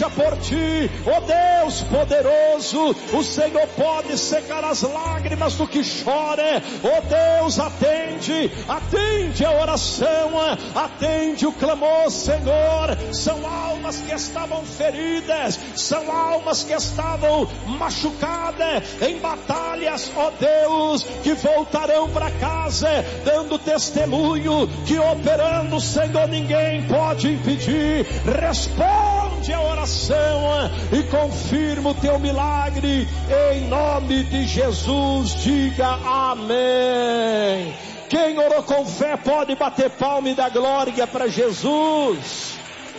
por ti, ó Deus poderoso. O Senhor pode secar as lágrimas do que chora, ó Deus, atende a oração, atende o clamor, Senhor. São almas que estavam feridas, são almas que estavam machucadas em batalhas, ó Deus, que voltarão para casa dando testemunho que operando, Senhor, ninguém pode impedir. Responde a oração e confirma o teu milagre em nome de Jesus. Diga amém. Quem orou com fé pode bater palma e dar glória para Jesus.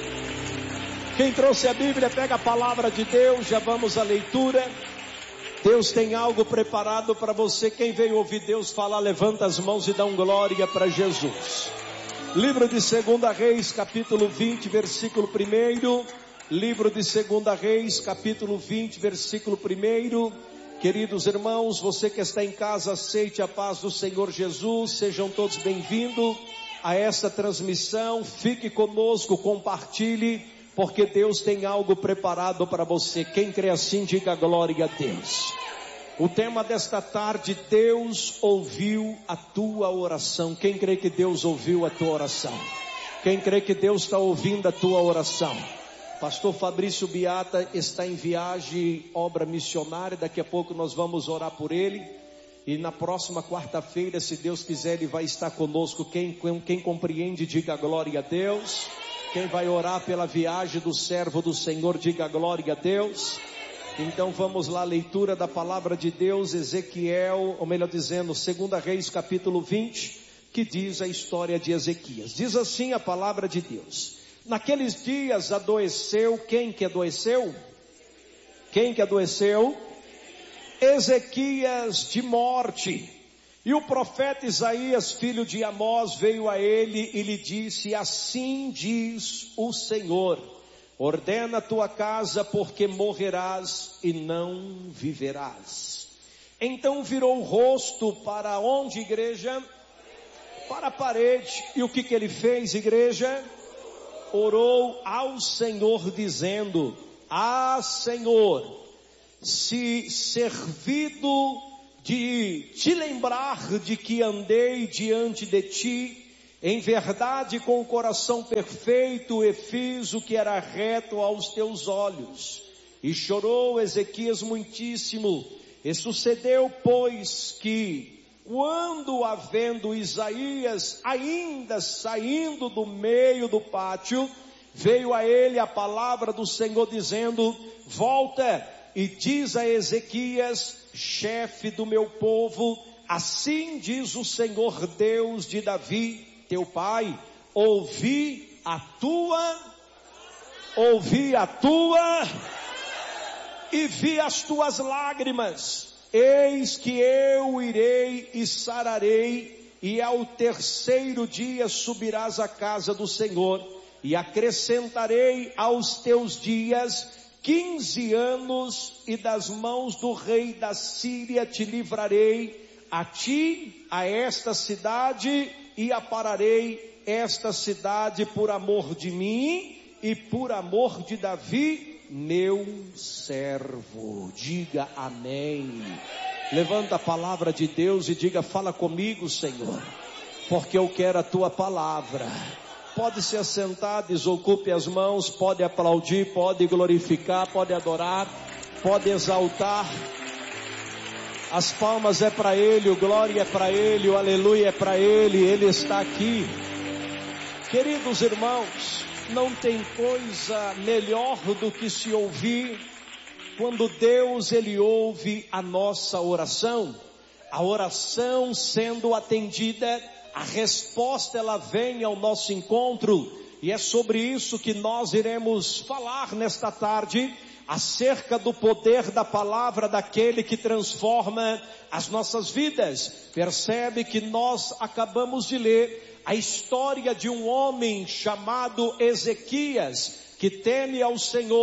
Quem trouxe a Bíblia, pega a palavra de Deus, já vamos à leitura. Deus tem algo preparado para você. Quem veio ouvir Deus falar, levanta as mãos e dá um glória para Jesus. Livro de 2 Reis, capítulo 20, versículo 1. Livro de 2 Reis, capítulo 20, versículo 1. Queridos irmãos, você que está em casa, aceite a paz do Senhor Jesus. Sejam todos bem-vindos a esta transmissão. Fique conosco, compartilhe, porque Deus tem algo preparado para você. Quem crê assim, diga glória a Deus. O tema desta tarde: Deus ouviu a tua oração. Quem crê que Deus ouviu a tua oração? Quem crê que Deus está ouvindo a tua oração? Pastor Fabrício Biata está em viagem, obra missionária. Daqui a pouco nós vamos orar por ele. E na próxima quarta-feira, se Deus quiser, ele vai estar conosco. Quem compreende, diga glória a Deus. Quem vai orar pela viagem do servo do Senhor, diga glória a Deus. Então vamos lá, leitura da palavra de Deus, Ezequiel, ou melhor dizendo, 2 Reis capítulo 20, que diz a história de Ezequias. Diz assim a palavra de Deus: naqueles dias adoeceu, quem que adoeceu? Quem que adoeceu? Ezequias de morte. E o profeta Isaías, filho de Amós, veio a ele e lhe disse: assim diz o Senhor, ordena a tua casa, porque morrerás e não viverás. Então virou o rosto para onde, igreja? Para a parede. E o que ele fez, igreja? Orou ao Senhor dizendo: ah, Senhor, se servido de te lembrar de que andei diante de ti, em verdade com o coração perfeito, e fiz o que era reto aos teus olhos. E chorou Ezequias muitíssimo. E sucedeu, pois, que quando havendo Isaías ainda saindo do meio do pátio, veio a ele a palavra do Senhor dizendo: volta e diz a Ezequias, chefe do meu povo, assim diz o Senhor Deus de Davi, teu pai, ouvi a tua e vi as tuas lágrimas. Eis que eu irei e sararei, e ao terceiro dia subirás à casa do Senhor, e acrescentarei aos teus dias 15 anos, e das mãos do rei da Síria te livrarei, a ti, a esta cidade, e apararei esta cidade por amor de mim e por amor de Davi, meu servo. Diga amém. Levanta a palavra de Deus e diga: fala comigo, Senhor, porque eu quero a tua palavra. Pode se assentar, desocupe as mãos, pode aplaudir, pode glorificar, pode adorar, pode exaltar. As palmas é para Ele, o glória é para Ele, o aleluia é para Ele, Ele está aqui. Queridos irmãos, não tem coisa melhor do que se ouvir quando Deus, Ele ouve a nossa oração. A oração sendo atendida, a resposta ela vem ao nosso encontro, e é sobre isso que nós iremos falar nesta tarde, acerca do poder da palavra daquele que transforma as nossas vidas. Percebe que nós acabamos de ler a história de um homem chamado Ezequias, que teme ao Senhor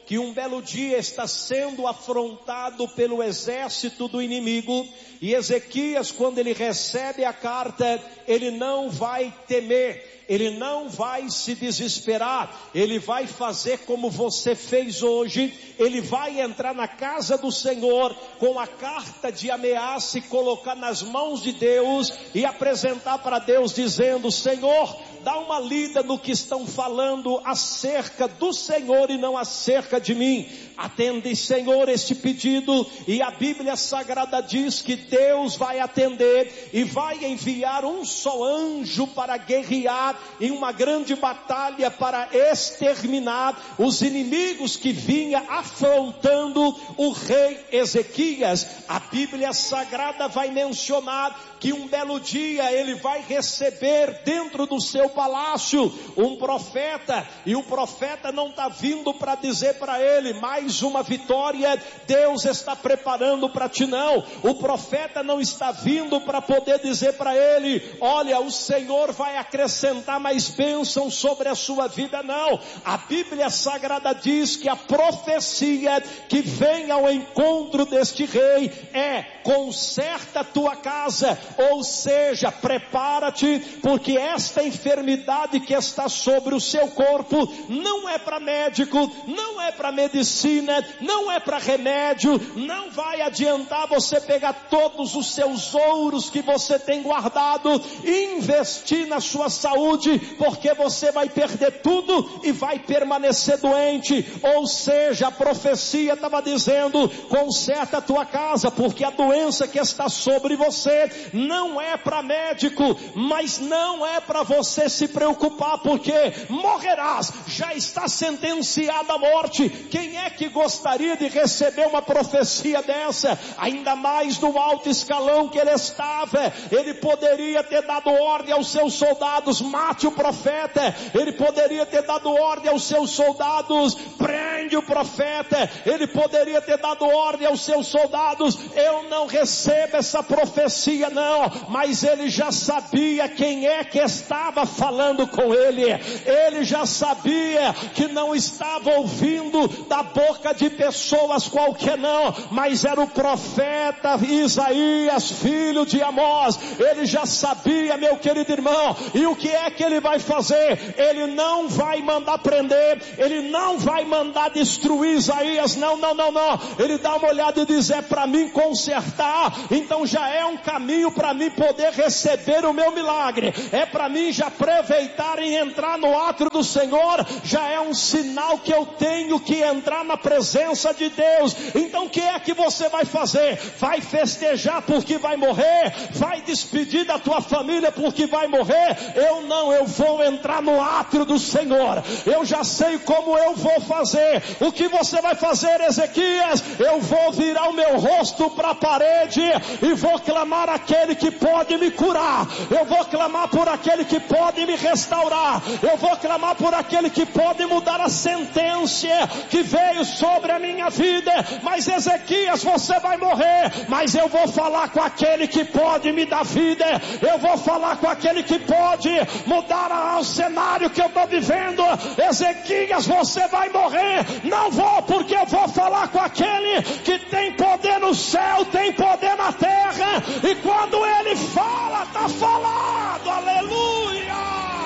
que um belo dia está sendo afrontado pelo exército do inimigo, e Ezequias, quando ele recebe a carta, ele não vai temer, ele não vai se desesperar, ele vai fazer como você fez hoje, ele vai entrar na casa do Senhor com a carta de ameaça e colocar nas mãos de Deus e apresentar para Deus dizendo: Senhor, dá uma lida no que estão falando acerca do Senhor e não acerca de mim. Atende, Senhor, este pedido. E a Bíblia Sagrada diz que Deus vai atender e vai enviar um só anjo para guerrear em uma grande batalha, para exterminar os inimigos que vinha afrontando o rei Ezequias. A Bíblia Sagrada vai mencionar que um belo dia ele vai receber dentro do seu palácio um profeta, e o profeta não está vindo para dizer para ele: mais uma vitória Deus está preparando para ti, não. O profeta não está vindo para poder dizer para ele: olha, o Senhor vai acrescentar mais bênção sobre a sua vida, não. A Bíblia Sagrada diz que a profecia que vem ao encontro deste rei é: conserta a tua casa, ou seja, prepara-te, porque esta enfermidade que está sobre o seu corpo não é para médico, não é para medicina, não é para remédio. Não vai adiantar você pegar todos os seus ouros que você tem guardado e investir na sua saúde, porque você vai perder tudo e vai permanecer doente. Ou seja, a profecia estava dizendo: conserta a tua casa, porque a doença que está sobre você não é para médico, mas não é para você se preocupar, porque morrerás, já está sentenciado à morte. Quem é que gostaria de receber uma profecia dessa? Ainda mais no alto escalão que ele estava. Ele poderia ter dado ordem aos seus soldados: mate o profeta. Ele poderia ter dado ordem aos seus soldados: prende o profeta. Ele poderia ter dado ordem aos seus soldados: eu não recebo essa profecia, não. Mas ele já sabia quem é que estava falando com ele. Ele já sabia que não estava ouvindo da boca de pessoas qualquer, não, mas era o profeta Isaías, filho de Amós. Ele já sabia, meu querido irmão. E o que é que ele vai fazer? Ele não vai mandar prender, ele não vai mandar destruir Isaías, não. Ele dá uma olhada e diz: é para mim consertar, então já é um caminho para mim poder receber o meu milagre, é para mim já aproveitar e entrar no átrio do Senhor, já é um sinal que eu tenho que entrar na presença de Deus. Então o que é que você vai fazer? Vai festejar porque vai morrer? Vai despedir da tua família porque vai morrer? Eu não, eu vou entrar no átrio do Senhor. Eu já sei como eu vou fazer. O que você vai fazer, Ezequias? Eu vou virar o meu rosto para a parede e vou clamar aquele que pode me curar. Eu vou clamar por aquele que pode me restaurar. Eu vou clamar por aquele que pode mudar a sentença que veio sobre a minha vida. Mas Ezequias, você vai morrer, mas eu vou falar com aquele que pode me dar vida. Eu vou falar com aquele que pode mudar o cenário que eu estou vivendo. Ezequias, você vai morrer. Não vou, porque eu vou falar com aquele que tem poder no céu, tem poder na terra, e quando ele fala, está falado. Aleluia,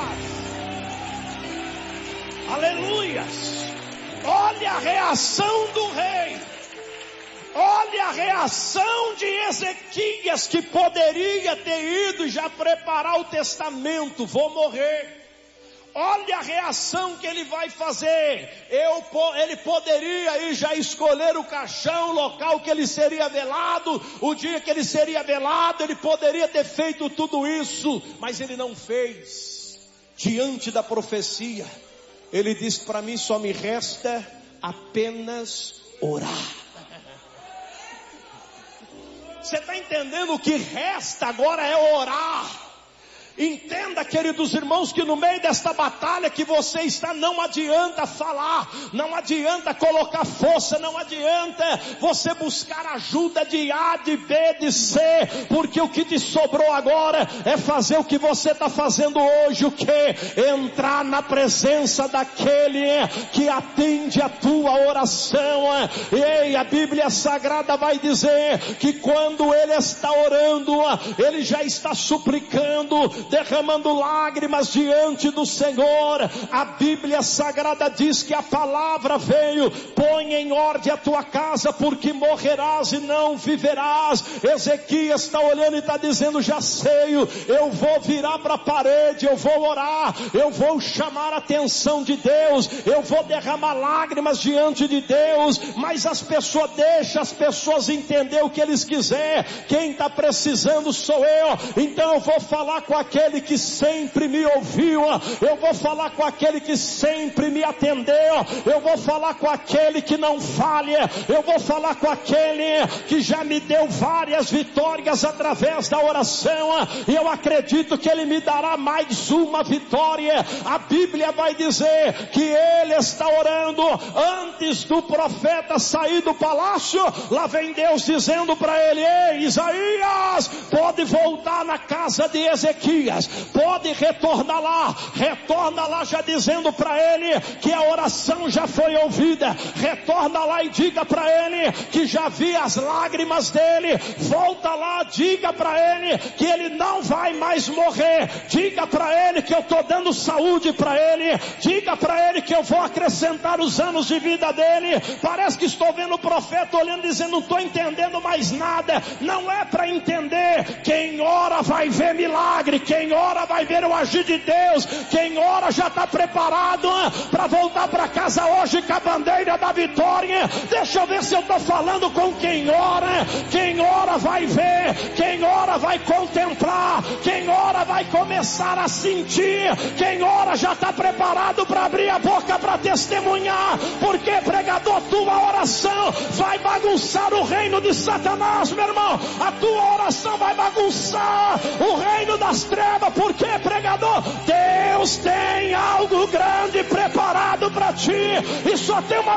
aleluias. Olha a reação do rei, olha a reação de Ezequias, que poderia ter ido já preparar o testamento: vou morrer. Olha a reação que ele vai fazer. Ele poderia ir já escolher o caixão, o local que ele seria velado, o dia que ele seria velado. Ele poderia ter feito tudo isso, mas ele não fez. Diante da profecia, ele disse: para mim só me resta apenas orar. Você está entendendo? O que resta agora é orar. Entenda, queridos irmãos, que no meio desta batalha que você está, não adianta falar, não adianta colocar força, não adianta você buscar ajuda de A, de B, de C, porque o que te sobrou agora é fazer o que você está fazendo hoje, o que? Entrar na presença daquele que atende a tua oração. Ei, a Bíblia Sagrada vai dizer que quando ele está orando, ele já está suplicando, derramando lágrimas diante do Senhor. A Bíblia Sagrada diz que a palavra veio: põe em ordem a tua casa, porque morrerás e não viverás. Ezequias está olhando e está dizendo: já sei, eu vou virar para a parede, eu vou orar, eu vou chamar a atenção de Deus, eu vou derramar lágrimas diante de Deus, mas as pessoas, deixa as pessoas entender o que eles quiserem, quem está precisando sou eu. Então eu vou falar com aquele que sempre me ouviu, eu vou falar com aquele que sempre me atendeu, eu vou falar com aquele que não falha, eu vou falar com aquele que já me deu várias vitórias através da oração, e eu acredito que ele me dará mais uma vitória. A Bíblia vai dizer que ele está orando antes do profeta sair do palácio. Lá vem Deus dizendo para ele: ei, Isaías, pode voltar na casa de Ezequias, pode retornar lá, retorna lá, já dizendo para ele que a oração já foi ouvida, retorna lá e diga para ele que já vi as lágrimas dele, volta lá, diga para ele que ele não vai mais morrer, diga para ele que eu estou dando saúde para ele, diga para ele que eu vou acrescentar os anos de vida dele. Parece que estou vendo o profeta olhando e dizendo: não estou entendendo mais nada. Não é para entender. Quem ora vai ver milagre, quem ora vai ver o agir de Deus, quem ora já está preparado para voltar para casa hoje com a bandeira da vitória. Deixa eu ver se eu estou falando com quem ora. Quem ora vai ver, quem ora vai contemplar, quem ora vai começar a sentir, quem ora já está preparado para abrir a boca para testemunhar. Porque, pregador, tua oração vai bagunçar o reino de Satanás, meu irmão. A tua oração vai bagunçar o reino das trevas. Porque, pregador, Deus tem algo grande preparado para ti, e só tem uma